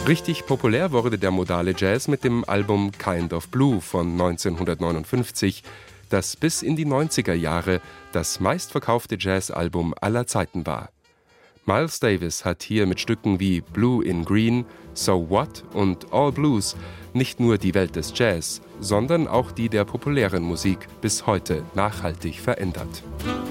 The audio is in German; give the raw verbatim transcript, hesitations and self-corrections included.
Richtig populär wurde der modale Jazz mit dem Album Kind of Blue von neunzehnhundertneunundfünfzig, das bis in die neunziger Jahre das meistverkaufte Jazzalbum aller Zeiten war. Miles Davis hat hier mit Stücken wie Blue in Green, So What und All Blues nicht nur die Welt des Jazz, sondern auch die der populären Musik bis heute nachhaltig verändert.